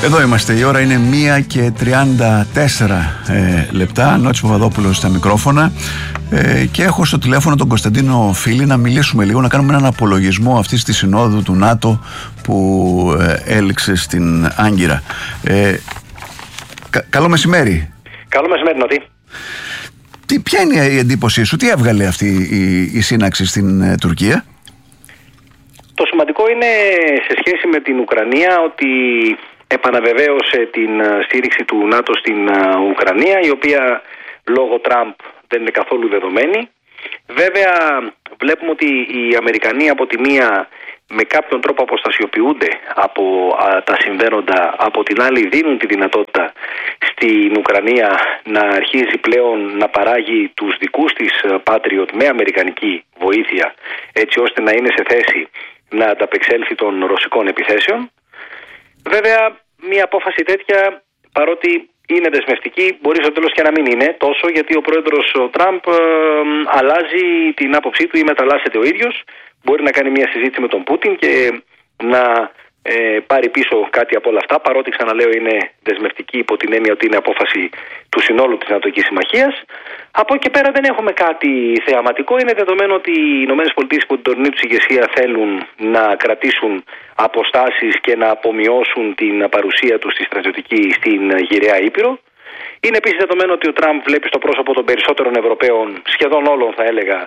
Εδώ είμαστε, η ώρα είναι 1:34 λεπτά. Νότης Παπαδόπουλος στα μικρόφωνα και έχω στο τηλέφωνο τον Κωνσταντίνο Φίλη να μιλήσουμε λίγο, να κάνουμε έναν απολογισμό αυτής της συνόδου του ΝΑΤΟ που έληξε στην Άγκυρα. Καλό μεσημέρι. Καλό μεσημέρι, Νότι. Ποια είναι η εντύπωσή σου, τι έβγαλε αυτή η σύναξη στην Τουρκία? Το σημαντικό είναι σε σχέση με την Ουκρανία ότι επαναβεβαίωσε την στήριξη του ΝΑΤΟ στην Ουκρανία, η οποία λόγω Τραμπ δεν είναι καθόλου δεδομένη. Βέβαια βλέπουμε ότι οι Αμερικανοί από τη μία με κάποιον τρόπο αποστασιοποιούνται από τα συμβαίνοντα, από την άλλη δίνουν τη δυνατότητα στην Ουκρανία να αρχίζει πλέον να παράγει τους δικούς της Patriot με αμερικανική βοήθεια, έτσι ώστε να είναι σε θέση να ανταπεξέλθει των ρωσικών επιθέσεων. Βέβαια, μια απόφαση τέτοια, παρότι είναι δεσμευτική, μπορεί στο τέλος και να μην είναι τόσο, γιατί ο πρόεδρος Τραμπ αλλάζει την άποψή του ή μεταλλάσσεται ο ίδιος. Μπορεί να κάνει μια συζήτηση με τον Πούτιν και να πάρει πίσω κάτι από όλα αυτά, παρότι, ξαναλέω, είναι δεσμευτική υπό την έννοια ότι είναι απόφαση του συνόλου της Νατοικής Συμμαχίας. Από εκεί πέρα δεν έχουμε κάτι θεαματικό. Είναι δεδομένο ότι οι ΗΠΑ υπό την τωρινή τους ηγεσία θέλουν να κρατήσουν αποστάσεις και να απομειώσουν την παρουσία τους στη στρατιωτική στην γυραιά Ήπειρο. Είναι επίσης δεδομένο ότι ο Τραμπ βλέπει στο πρόσωπο των περισσότερων Ευρωπαίων, σχεδόν όλων θα έλεγα,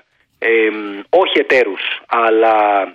όχι εταίρους, αλλά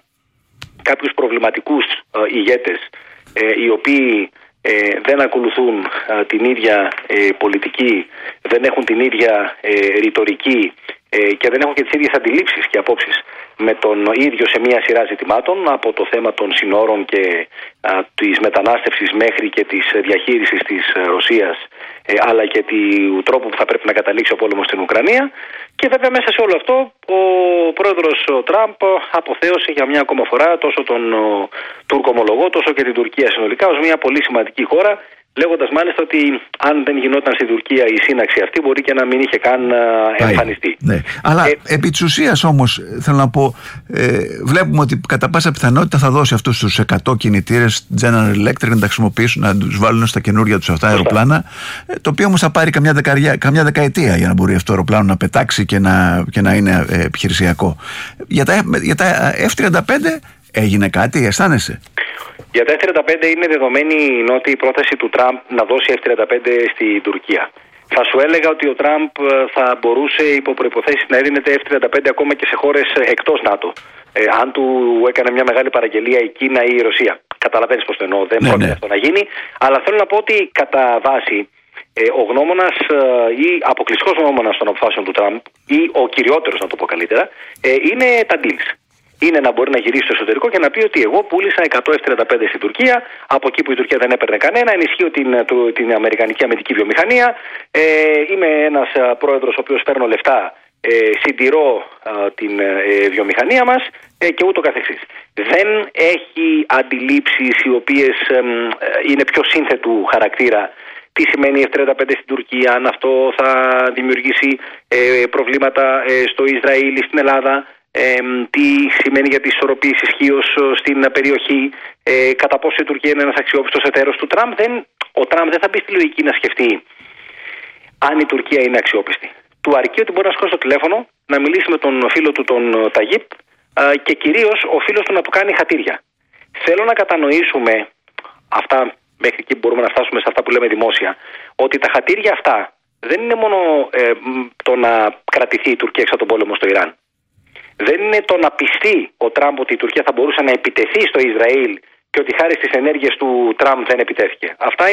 κάποιους προβληματικούς ηγέτες, οι οποίοι δεν ακολουθούν την ίδια πολιτική, δεν έχουν την ίδια ρητορική και δεν έχουν και τις ίδιες αντιλήψεις και απόψεις με τον ίδιο σε μια σειρά ζητημάτων, από το θέμα των συνόρων και της μετανάστευσης μέχρι και της διαχείρισης της Ρωσίας, αλλά και του τρόπου που θα πρέπει να καταλήξει ο πόλεμος στην Ουκρανία. Και βέβαια μέσα σε όλο αυτό ο πρόεδρος Τραμπ αποθέωσε για μια ακόμα φορά τόσο τον Τούρκο ομολογό τόσο και την Τουρκία συνολικά ως μια πολύ σημαντική χώρα, λέγοντας μάλιστα ότι αν δεν γινόταν στην Τουρκία η σύναξη αυτή μπορεί και να μην είχε καν εμφανιστεί. Ναι. Αλλά επί της ουσίας όμως θέλω να πω, βλέπουμε ότι κατά πάσα πιθανότητα θα δώσει αυτούς τους 100 κινητήρες General Electric να τα χρησιμοποιήσουν, να τους βάλουν στα καινούργια τους αυτά αεροπλάνα, το οποίο όμως θα πάρει καμιά δεκαετία για να μπορεί αυτό το αεροπλάνο να πετάξει και να είναι επιχειρησιακό. Για τα F-35 έγινε κάτι, αισθάνεσαι? Για τα F-35 είναι δεδομένη η πρόθεση του Τραμπ να δώσει F-35 στην Τουρκία. Θα σου έλεγα ότι ο Τραμπ θα μπορούσε υπό προϋποθέσεις να έδινε τα F-35 ακόμα και σε χώρες εκτός ΝΑΤΟ. Αν του έκανε μια μεγάλη παραγγελία η Κίνα ή η Ρωσία. Καταλαβαίνεις πώς το εννοώ, δεν πρόκειται αυτό να γίνει. Αλλά θέλω να πω ότι κατά βάση ο γνώμονας ή αποκλειστικός γνώμονας των αποφάσεων του Τραμπ ή ο κυριότερος, να το πω καλύτερα, είναι τα deals. Είναι να μπορεί να γυρίσει στο εσωτερικό και να πει ότι εγώ πούλησα 100 F-35 στην Τουρκία, από εκεί που η Τουρκία δεν έπαιρνε κανένα, ενισχύω την αμερικανική αμυντική βιομηχανία, είμαι ένας πρόεδρος ο οποίος παίρνω λεφτά, συντηρώ την βιομηχανία μας και ούτω καθεξής. Δεν έχει αντιλήψεις οι οποίες είναι πιο σύνθετου χαρακτήρα. Τι σημαίνει F-35 στην Τουρκία, αν αυτό θα δημιουργήσει προβλήματα στο Ισραήλ ή στην Ελλάδα, τι σημαίνει για τις ισορροπίες ισχύως στην περιοχή, κατά πόσο η Τουρκία είναι ένας αξιόπιστος εταίρος του Τραμπ. Ο Τραμπ δεν θα μπει στη λογική να σκεφτεί αν η Τουρκία είναι αξιόπιστη. Του αρκεί ότι μπορεί να σηκώσει το τηλέφωνο, να μιλήσει με τον φίλο του τον Ταγίπ και κυρίως ο φίλος του να του κάνει χατήρια. Θέλω να κατανοήσουμε αυτά, μέχρι εκεί μπορούμε να φτάσουμε σε αυτά που λέμε δημόσια, ότι τα χατήρια αυτά δεν είναι μόνο το να κρατηθεί η Τουρκία έξω από τον πόλεμο στο Ιράν. Δεν είναι το να πιστεί ο Τραμπ ότι η Τουρκία θα μπορούσε να επιτεθεί στο Ισραήλ και ότι χάρη στις ενέργειες του Τραμπ δεν επιτέθηκε. Αυτά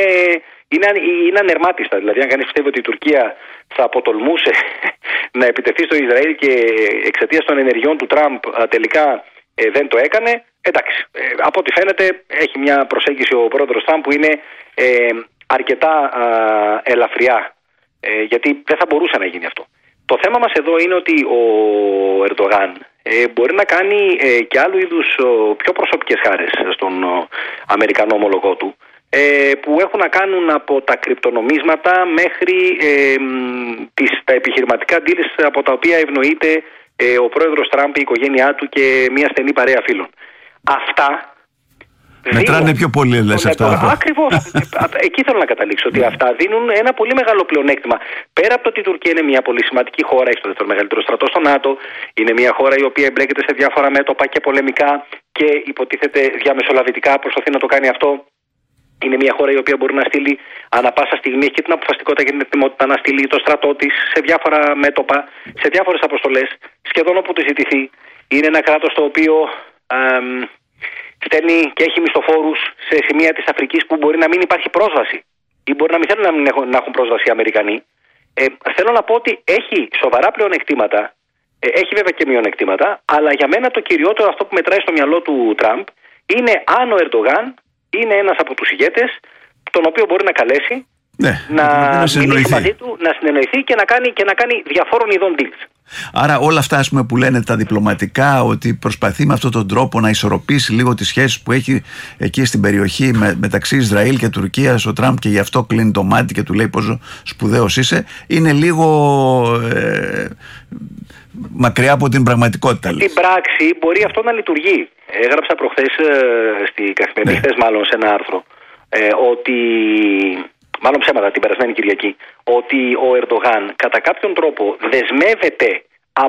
είναι ανερμάτιστα. Δηλαδή, αν κανείς πιστεύει ότι η Τουρκία θα αποτολμούσε να επιτεθεί στο Ισραήλ και εξαιτίας των ενεργειών του Τραμπ τελικά δεν το έκανε, εντάξει. Από ό,τι φαίνεται, έχει μια προσέγγιση ο πρόεδρος Τραμπ που είναι αρκετά ελαφριά, γιατί δεν θα μπορούσε να γίνει αυτό. Το θέμα μας εδώ είναι ότι ο Ερντογάν μπορεί να κάνει και άλλου είδους πιο προσωπικές χάρες στον Αμερικανό ομολογό του, που έχουν να κάνουν από τα κρυπτονομίσματα μέχρι τα επιχειρηματικά deals από τα οποία ευνοείται ο πρόεδρος Τραμπ, η οικογένειά του και μια στενή παρέα φίλων. Αυτά Μετράνε πιο πολύ, λες αυτά. Ακριβώς. Εκεί θέλω να καταλήξω. Ότι αυτά δίνουν ένα πολύ μεγάλο πλεονέκτημα. Πέρα από το ότι η Τουρκία είναι μια πολύ σημαντική χώρα, έχει το δεύτερο μεγαλύτερο στρατό στο ΝΑΤΟ, είναι μια χώρα η οποία εμπλέκεται σε διάφορα μέτωπα και πολεμικά και υποτίθεται διαμεσολαβητικά προσπαθεί να το κάνει αυτό. Είναι μια χώρα η οποία μπορεί να στείλει ανά πάσα στιγμή, έχει και την αποφασιστικότητα και την ετοιμότητα να στείλει το στρατό της σε διάφορα μέτωπα, σε διάφορες αποστολές, σχεδόν όπου τη ζητηθεί. Είναι ένα κράτος το οποίο στέλνει και έχει μισθοφόρους σε σημεία της Αφρικής που μπορεί να μην υπάρχει πρόσβαση ή μπορεί να μην θέλουν να έχουν πρόσβαση οι Αμερικανοί. Θέλω να πω ότι έχει σοβαρά πλεονεκτήματα, έχει βέβαια και μειονεκτήματα, αλλά για μένα το κυριότερο, αυτό που μετράει στο μυαλό του Τραμπ, είναι αν ο Ερντογάν είναι ένας από τους ηγέτες τον οποίο μπορεί να καλέσει, να μιλήσει μαζί του, να συνεννοηθεί και να κάνει διαφόρων ειδών deals. Άρα όλα αυτά, ας πούμε, που λένε τα διπλωματικά, ότι προσπαθεί με αυτόν τον τρόπο να ισορροπήσει λίγο τις σχέσεις που έχει εκεί στην περιοχή μεταξύ Ισραήλ και Τουρκίας ο Τραμπ, και γι' αυτό κλείνει το μάτι και του λέει πόσο σπουδαίος είσαι, είναι λίγο μακριά από την πραγματικότητα. Στην πράξη μπορεί αυτό να λειτουργεί. Έγραψα προχθές στη Καθημερινή, χθες μάλλον, σε ένα άρθρο, ότι, μάλλον ψέματα, την περασμένη Κυριακή, ότι ο Ερντογάν κατά κάποιον τρόπο δεσμεύεται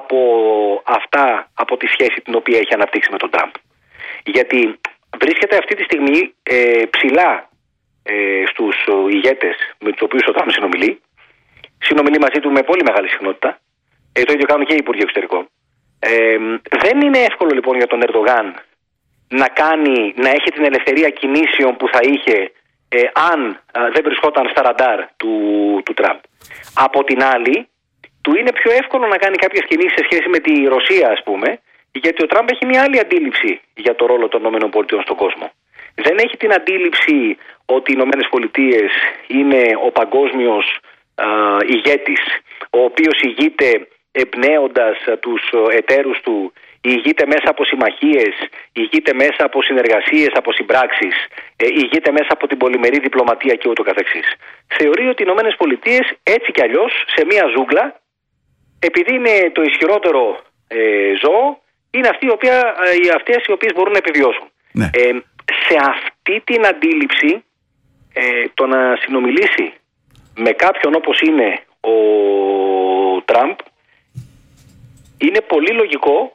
από τη σχέση την οποία έχει αναπτύξει με τον Τραμπ. Γιατί βρίσκεται αυτή τη στιγμή ψηλά στους ηγέτες με τους οποίους ο Τραμπ συνομιλεί μαζί του με πολύ μεγάλη συχνότητα. Το ίδιο κάνουν και οι Υπουργοί Εξωτερικών. Δεν είναι εύκολο λοιπόν για τον Ερντογάν να έχει την ελευθερία κινήσεων που θα είχε αν δεν βρισκόταν στα ραντάρ του Τραμπ. Από την άλλη, του είναι πιο εύκολο να κάνει κάποιες κινήσεις σε σχέση με τη Ρωσία, ας πούμε, γιατί ο Τραμπ έχει μια άλλη αντίληψη για το ρόλο των ΗΠΑ στον κόσμο. Δεν έχει την αντίληψη ότι οι ΗΠΑ είναι ο παγκόσμιος ηγέτης, ο οποίος ηγείται εμπνέοντας τους εταίρους του, ηγείται μέσα από συμμαχίες, ηγείται μέσα από συνεργασίες, από συμπράξεις, ηγείται μέσα από την πολυμερή διπλωματία και ούτω καθεξής. Θεωρεί ότι οι ΗΠΑ έτσι κι αλλιώς σε μία ζούγκλα, επειδή είναι το ισχυρότερο ζώο, είναι αυτές οι οποίες μπορούν να επιβιώσουν. Ναι. Σε αυτή την αντίληψη, το να συνομιλήσει με κάποιον όπως είναι ο Τραμπ, είναι πολύ λογικό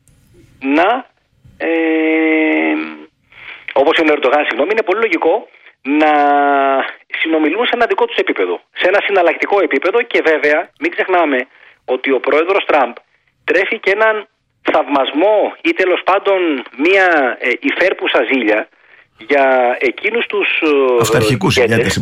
όπως είναι ο Ερντογάν, είναι πολύ λογικό να συνομιλούν σε ένα δικό τους επίπεδο, σε ένα συναλλακτικό επίπεδο, και βέβαια μην ξεχνάμε ότι ο πρόεδρος Τραμπ τρέφει και έναν θαυμασμό ή τέλος πάντων μια υφέρπουσα ζήλια για εκείνους τους αυταρχικούς ηγέτες,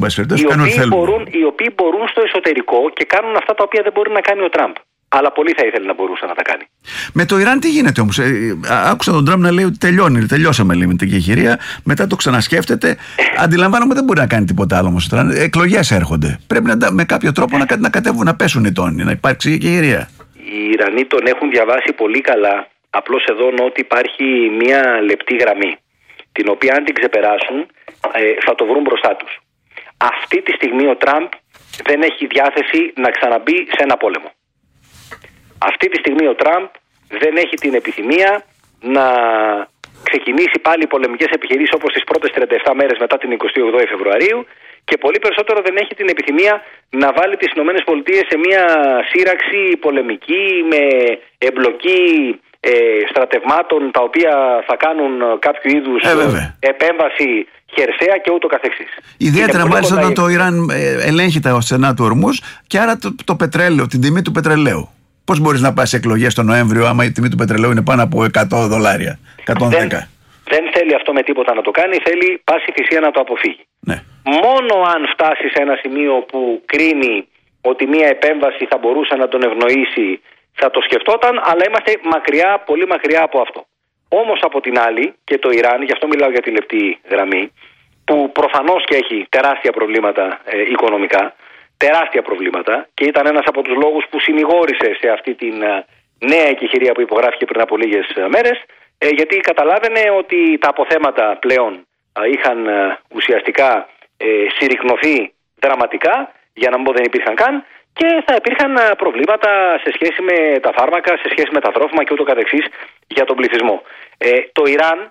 οι οποίοι μπορούν στο εσωτερικό και κάνουν αυτά τα οποία δεν μπορεί να κάνει ο Τραμπ. Αλλά πολύ θα ήθελε να μπορούσε να τα κάνει. Με το Ιράν τι γίνεται όμως? Άκουσα τον Τραμπ να λέει ότι τελειώσαμε, λέει, με την κεχηρία. Μετά το ξανασκέφτεται. Αντιλαμβάνομαι δεν μπορεί να κάνει τίποτα άλλο όμως. Εκλογές έρχονται. Πρέπει με κάποιο τρόπο να κατέβουν, να πέσουν οι τόνοι, να υπάρξει κεχηρία. Οι Ιρανοί τον έχουν διαβάσει πολύ καλά. Απλώς εδώ ότι υπάρχει μια λεπτή γραμμή, την οποία αν την ξεπεράσουν θα το βρουν μπροστά τους. Αυτή τη στιγμή ο Τραμπ δεν έχει διάθεση να ξαναμπεί σε ένα πόλεμο. Αυτή τη στιγμή ο Τραμπ δεν έχει την επιθυμία να ξεκινήσει πάλι πολεμικές επιχειρήσεις όπως τις πρώτες 37 μέρες μετά την 28η Φεβρουαρίου, και πολύ περισσότερο δεν έχει την επιθυμία να βάλει τις ΗΠΑ σε μια σύραξη πολεμική με εμπλοκή στρατευμάτων τα οποία θα κάνουν κάποιο είδους επέμβαση χερσαία και ούτω καθεξής. Ιδιαίτερα μάλιστα όταν το Ιράν ελέγχει τα στενά του Ορμούζ και άρα το πετρέλαιο, την τιμή του πετρελαίου. Πώς μπορείς να πας σε εκλογές τον Νοέμβριο άμα η τιμή του πετρελαίου είναι πάνω από $100, 110? Δεν θέλει αυτό με τίποτα να το κάνει, θέλει πάση θυσία να το αποφύγει. Ναι. Μόνο αν φτάσει σε ένα σημείο που κρίνει ότι μια επέμβαση θα μπορούσε να τον ευνοήσει, θα το σκεφτόταν, αλλά είμαστε μακριά, πολύ μακριά από αυτό. Όμως από την άλλη, και το Ιράν, γι' αυτό μιλάω για τη λεπτή γραμμή, που προφανώς και έχει τεράστια προβλήματα οικονομικά, τεράστια προβλήματα, και ήταν ένας από τους λόγους που συνηγόρησε σε αυτή την νέα εκεχηρία που υπογράφηκε πριν από λίγες μέρες, γιατί καταλάβαινε ότι τα αποθέματα πλέον είχαν ουσιαστικά συρρικνωθεί δραματικά, για να μην πω δεν υπήρχαν καν, και θα υπήρχαν προβλήματα σε σχέση με τα φάρμακα, σε σχέση με τα τρόφιμα και ούτω καθεξής για τον πληθυσμό. Το Ιράν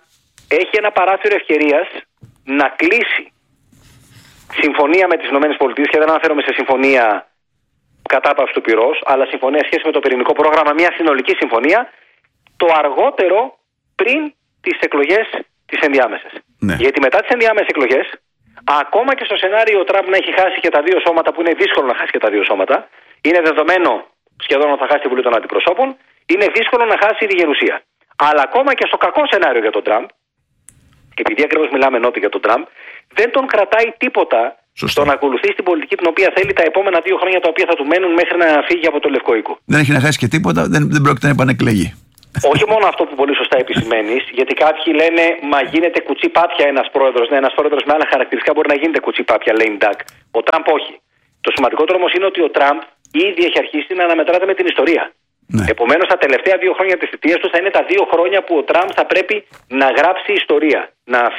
έχει ένα παράθυρο ευκαιρίας να κλείσει συμφωνία με τις ΗΠΑ, και δεν αναφέρομαι σε συμφωνία κατάπαυση του πυρός, αλλά συμφωνία σχέση με το πυρηνικό πρόγραμμα, μια συνολική συμφωνία, το αργότερο πριν τις εκλογές τις ενδιάμεσες. Ναι. Γιατί μετά τις ενδιάμεσες εκλογές, ακόμα και στο σενάριο ο Τραμπ να έχει χάσει και τα δύο σώματα, που είναι δύσκολο να χάσει και τα δύο σώματα, είναι δεδομένο σχεδόν ότι θα χάσει τη Βουλή των Αντιπροσώπων, είναι δύσκολο να χάσει τη Γερουσία. Αλλά ακόμα και στο κακό σενάριο για τον Τραμπ, επειδή ακριβώς μιλάμε νότι για τον Τραμπ, δεν τον κρατάει τίποτα στο να ακολουθεί την πολιτική την οποία θέλει τα επόμενα 2 χρόνια, τα οποία θα του μένουν μέχρι να φύγει από το Λευκό Οίκο. Δεν έχει να χάσει και τίποτα, δεν πρόκειται να επανεκλεγεί. Όχι μόνο αυτό που πολύ σωστά επισημαίνεις, γιατί κάποιοι λένε μα γίνεται κουτσί πάπια ένας πρόεδρος. Ναι, ένας πρόεδρος με άλλα χαρακτηριστικά μπορεί να γίνεται κουτσί πάπια, lame duck. Ο Τραμπ όχι. Το σημαντικότερο όμως είναι ότι ο Τραμπ ήδη έχει αρχίσει να αναμετράται με την ιστορία. Ναι. Επομένως, τα τελευταία 2 χρόνια της θητείας του θα είναι τα 2 χρόνια που ο Τραμπ θα πρέπει να γράψει ιστορία. Να